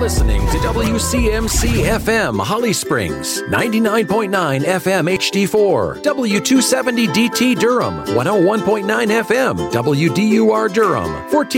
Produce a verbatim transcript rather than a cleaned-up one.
listening to W C M C F M Holly Springs, ninety-nine point nine F M H D four, W two seventy D T Durham, one oh one point nine F M W D U R Durham, fourteen